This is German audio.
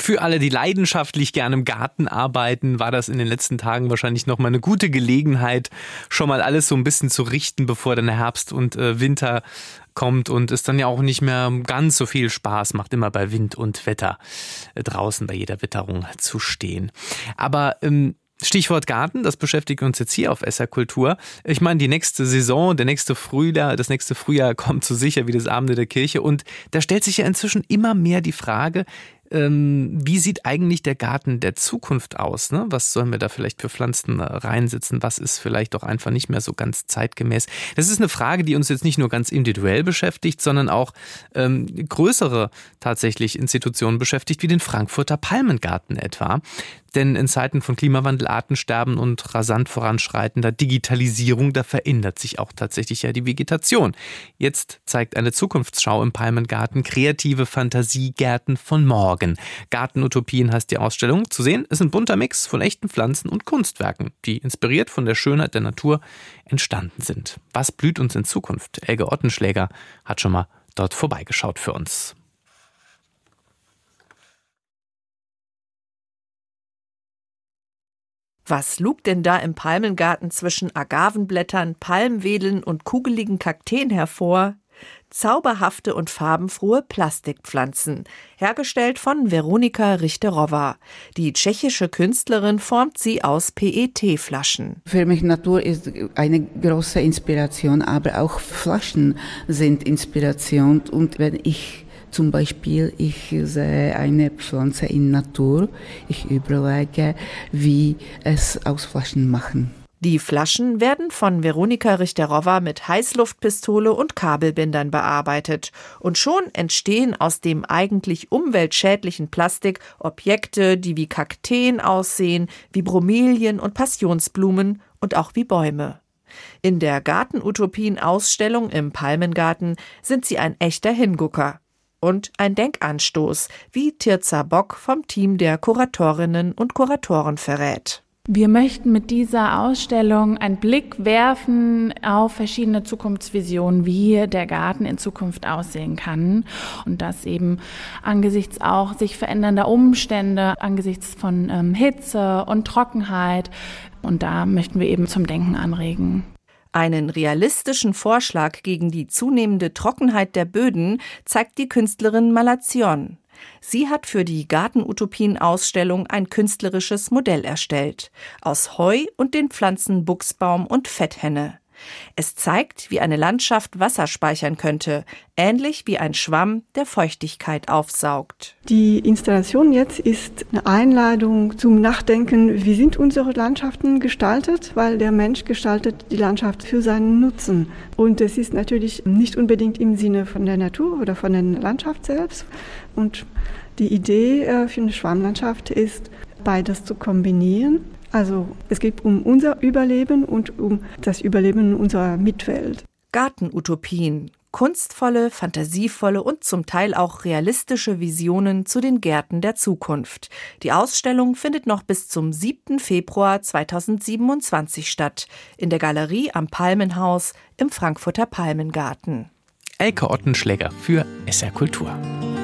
Für alle, die leidenschaftlich gerne im Garten arbeiten, war das in den letzten Tagen wahrscheinlich nochmal eine gute Gelegenheit, schon mal alles so ein bisschen zu richten, bevor dann der Herbst und Winter kommt und es dann ja auch nicht mehr ganz so viel Spaß macht, immer bei Wind und Wetter draußen bei jeder Witterung zu stehen. Aber Stichwort Garten, das beschäftigt uns jetzt hier auf SR Kultur. Ich meine, die nächste Saison, das nächste Frühjahr kommt so sicher wie das Abende der Kirche und da stellt sich ja inzwischen immer mehr die Frage, wie sieht eigentlich der Garten der Zukunft aus? Ne? Was sollen wir da vielleicht für Pflanzen reinsetzen? Was ist vielleicht auch einfach nicht mehr so ganz zeitgemäß? Das ist eine Frage, die uns jetzt nicht nur ganz individuell beschäftigt, sondern auch größere tatsächlich Institutionen beschäftigt, wie den Frankfurter Palmengarten etwa. Denn in Zeiten von Klimawandel, Artensterben und rasant voranschreitender Digitalisierung, da verändert sich auch tatsächlich ja die Vegetation. Jetzt zeigt eine Zukunftsschau im Palmengarten kreative Fantasiegärten von morgen. Gartenutopien heißt die Ausstellung. Zu sehen ist ein bunter Mix von echten Pflanzen und Kunstwerken, die inspiriert von der Schönheit der Natur entstanden sind. Was blüht uns in Zukunft? Elke Ottenschläger hat schon mal dort vorbeigeschaut für uns. Was lugt denn da im Palmengarten zwischen Agavenblättern, Palmwedeln und kugeligen Kakteen hervor? Zauberhafte und farbenfrohe Plastikpflanzen, hergestellt von Weronika Richterová. Die tschechische Künstlerin formt sie aus PET-Flaschen. Für mich Natur ist eine große Inspiration, aber auch Flaschen sind Inspiration. Und wenn ich zum Beispiel, ich sehe eine Pflanze in Natur, ich überlege, wie es aus Flaschen machen. Die Flaschen werden von Weronika Richterová mit Heißluftpistole und Kabelbindern bearbeitet. Und schon entstehen aus dem eigentlich umweltschädlichen Plastik Objekte, die wie Kakteen aussehen, wie Bromelien und Passionsblumen und auch wie Bäume. In der Gartenutopien-Ausstellung im Palmengarten sind sie ein echter Hingucker. Und ein Denkanstoß, wie Tirza Bock vom Team der Kuratorinnen und Kuratoren verrät. Wir möchten mit dieser Ausstellung einen Blick werfen auf verschiedene Zukunftsvisionen, wie der Garten in Zukunft aussehen kann. Und das eben angesichts auch sich verändernder Umstände, angesichts von Hitze und Trockenheit. Und da möchten wir eben zum Denken anregen. Einen realistischen Vorschlag gegen die zunehmende Trockenheit der Böden zeigt die Künstlerin Malazion. Sie hat für die Gartenutopien-Ausstellung ein künstlerisches Modell erstellt, aus Heu und den Pflanzen Buchsbaum und Fetthenne. Es zeigt, wie eine Landschaft Wasser speichern könnte, ähnlich wie ein Schwamm, der Feuchtigkeit aufsaugt. Die Installation jetzt ist eine Einladung zum Nachdenken, wie sind unsere Landschaften gestaltet, weil der Mensch gestaltet die Landschaft für seinen Nutzen. Und es ist natürlich nicht unbedingt im Sinne von der Natur oder von der Landschaft selbst. Und die Idee für eine Schwammlandschaft ist, beides zu kombinieren. Also es geht um unser Überleben und um das Überleben unserer Mitwelt. Gartenutopien, kunstvolle, fantasievolle und zum Teil auch realistische Visionen zu den Gärten der Zukunft. Die Ausstellung findet noch bis zum 7. Februar 2027 statt, in der Galerie am Palmenhaus im Frankfurter Palmengarten. Elke Ottenschläger für SR Kultur.